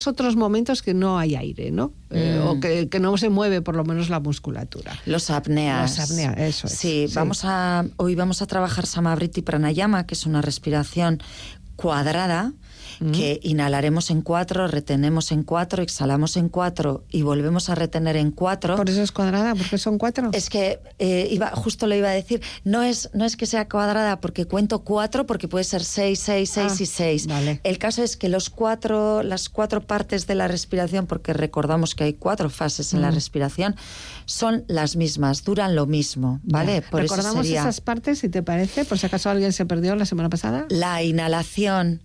otros momentos que no hay aire, ¿no? O que no se mueve por lo menos la musculatura. Los apneas. Los apneas, eso es. Sí, sí. Hoy vamos a trabajar Samavriti Pranayama, que es una respiración cuadrada, que inhalaremos en 4, retenemos en 4, exhalamos en 4 y volvemos a retener en 4. ¿Por eso es cuadrada? ¿Por qué son 4? Es que justo lo iba a decir, no es que sea cuadrada porque cuento 4, porque puede ser 6, 6, 6 y 6. Vale. El caso es que las 4 partes de la respiración, porque recordamos que hay 4 fases en la respiración, son las mismas, duran lo mismo, ¿vale? Por ¿Recordamos eso esas partes, si te parece? Por si acaso alguien se perdió la semana pasada. La inhalación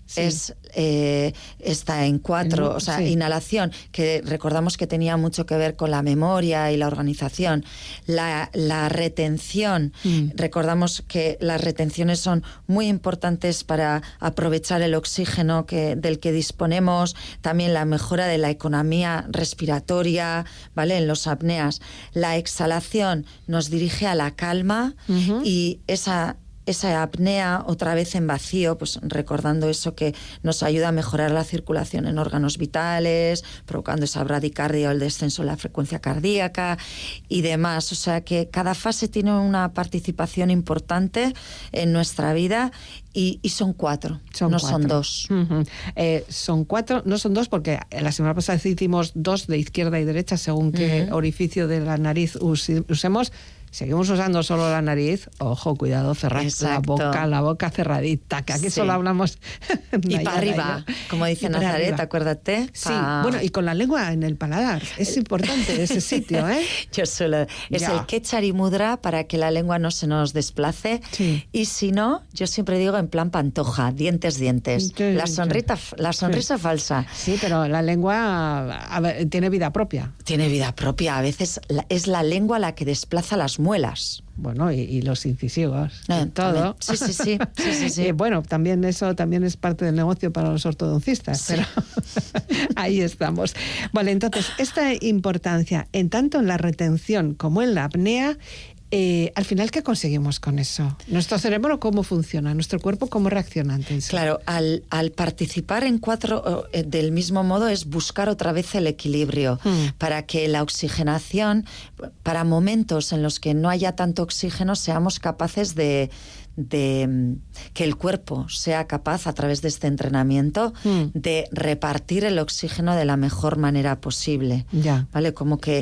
está en 4, o sea, inhalación, que recordamos que tenía mucho que ver con la memoria y la organización. La retención, recordamos que las retenciones son muy importantes para aprovechar el oxígeno del que disponemos, también la mejora de la economía respiratoria, ¿vale? En los apneas. La exhalación nos dirige a la calma y esa apnea otra vez en vacío, pues recordando eso que nos ayuda a mejorar la circulación en órganos vitales, provocando esa bradicardia o el descenso de la frecuencia cardíaca y demás. O sea que cada fase tiene una participación importante en nuestra vida y son 4, no son 2. Son 4, no son 2 porque la semana pasada hicimos 2 de izquierda y derecha según qué orificio de la nariz usemos. Seguimos usando solo la nariz, ojo, cuidado, cerrad la boca cerradita, que aquí solo hablamos... Y para arriba, como dice Nazaret, acuérdate. Sí, bueno, y con la lengua en el paladar, es importante ese sitio, ¿eh? Es el Kechari Mudra para que la lengua no se nos desplace, y si no, yo siempre digo en plan pantoja, dientes. La sonrisa falsa. Sí, pero la lengua tiene vida propia. Tiene vida propia, a veces es la lengua la que desplaza las muelas. Bueno, y los incisivos, todo. Sí. Bueno, también eso también es parte del negocio para los ortodoncistas, pero ahí estamos. Vale, entonces, esta importancia, en tanto en la retención como en la apnea, al final, ¿qué conseguimos con eso? ¿Nuestro cerebro cómo funciona? ¿Nuestro cuerpo cómo reacciona ante eso? Claro, al participar en 4 del mismo modo es buscar otra vez el equilibrio para que la oxigenación, para momentos en los que no haya tanto oxígeno, seamos capaces de que el cuerpo sea capaz, a través de este entrenamiento, de repartir el oxígeno de la mejor manera posible. ¿Vale? Como que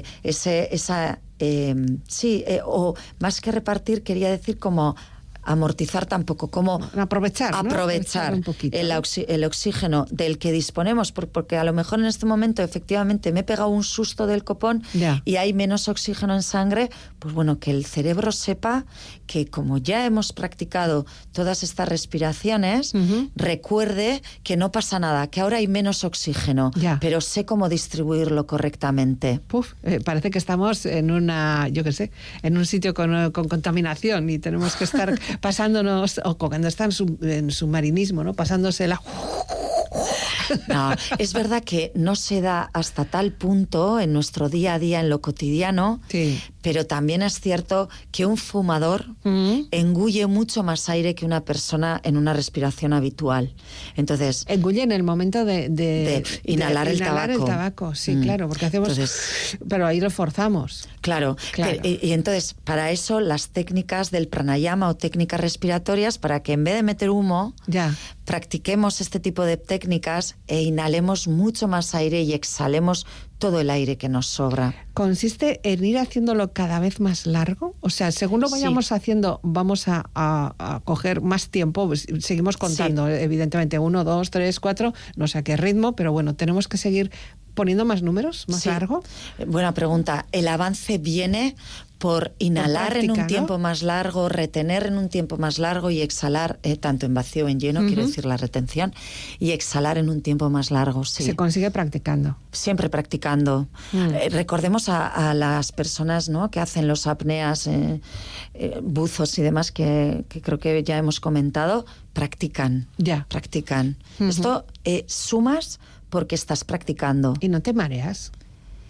o más que repartir, quería decir como amortizar tampoco, como aprovechar un poquito, el oxígeno del que disponemos, porque a lo mejor en este momento efectivamente me he pegado un susto del copón y hay menos oxígeno en sangre, pues bueno, que el cerebro sepa que como ya hemos practicado todas estas respiraciones, recuerde que no pasa nada, que ahora hay menos oxígeno, pero sé cómo distribuirlo correctamente. Parece que estamos en en un sitio con contaminación y tenemos que estar pasándonos, o cuando está en submarinismo, ¿no? Pasándosela. No, es verdad que no se da hasta tal punto en nuestro día a día, en lo cotidiano, pero también es cierto que un fumador engulle mucho más aire que una persona en una respiración habitual. Entonces, engulle en el momento de inhalar el tabaco. Sí, claro, porque hacemos... Entonces, pero ahí lo forzamos. Claro. Y entonces, para eso, las técnicas del pranayama o técnicas respiratorias, para que en vez de meter humo, practiquemos este tipo de técnicas e inhalemos mucho más aire y exhalemos todo el aire que nos sobra. ¿Consiste en ir haciéndolo cada vez más largo? O sea, según lo vayamos haciendo, vamos a coger más tiempo. Seguimos contando, evidentemente, 1, 2, 3, 4, no sé a qué ritmo, pero bueno, tenemos que seguir poniendo más números, más largo. Buena pregunta. El avance viene por inhalar en un tiempo más largo, retener en un tiempo más largo y exhalar, tanto en vacío o en lleno, quiero decir la retención, y exhalar en un tiempo más largo. Sí. Se consigue practicando. Siempre practicando. Recordemos a las personas, ¿no?, que hacen los apneas, buzos y demás, que creo que ya hemos comentado, practican. Practican. Esto sumas porque estás practicando. ¿Y no te mareas?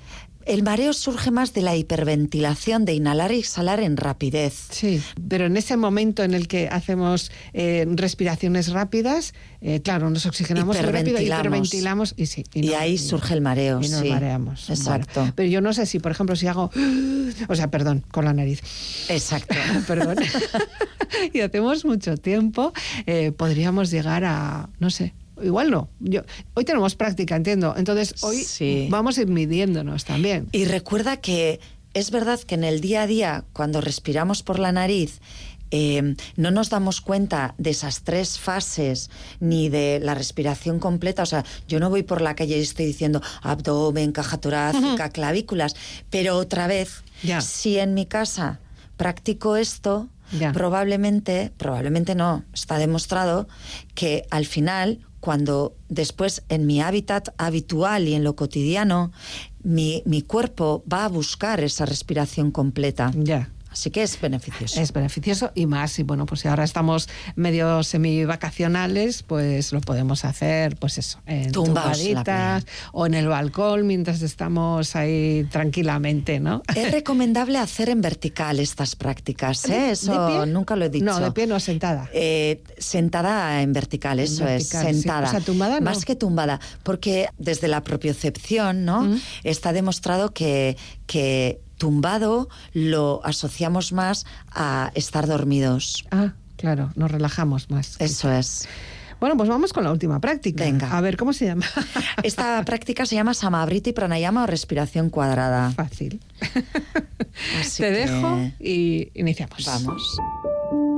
El mareo surge más de la hiperventilación, de inhalar y exhalar en rapidez. Sí, pero en ese momento en el que hacemos respiraciones rápidas, claro, nos oxigenamos rápido, hiperventilamos y ahí surge el mareo. Y nos mareamos. Exacto. Bueno, pero yo no sé si, por ejemplo, si hago... O sea, perdón, con la nariz. Exacto. Perdón. Y hacemos mucho tiempo, podríamos llegar a, no sé... Igual no. Hoy tenemos práctica, entiendo. Entonces, hoy vamos a ir midiéndonos también. Y recuerda que es verdad que en el día a día, cuando respiramos por la nariz, no nos damos cuenta de esas 3 fases ni de la respiración completa. O sea, yo no voy por la calle y estoy diciendo abdomen, caja torácica, clavículas. Pero otra vez, si en mi casa practico esto... Probablemente no, está demostrado que al final, cuando después en mi hábitat habitual y en lo cotidiano, mi cuerpo va a buscar esa respiración completa. Así que es beneficioso. Es beneficioso y más. Y bueno, pues si ahora estamos medio semi-vacacionales, pues lo podemos hacer, pues eso, en tumbaditas o en el balcón mientras estamos ahí tranquilamente, ¿no? Es recomendable hacer en vertical estas prácticas, ¿eh? Eso nunca lo he dicho. No, de pie no, sentada. Sentada en vertical, eso es, sentada. Sí. O sea, tumbada no. Más que tumbada, porque desde la propiocepción, ¿no? Está demostrado que tumbado lo asociamos más a estar dormidos. Ah, claro, nos relajamos más. Eso es. Bueno, pues vamos con la última práctica. Venga. A ver, ¿cómo se llama? Esta práctica se llama Samavriti Pranayama o respiración cuadrada. Fácil. Así Te dejo y iniciamos. Vamos.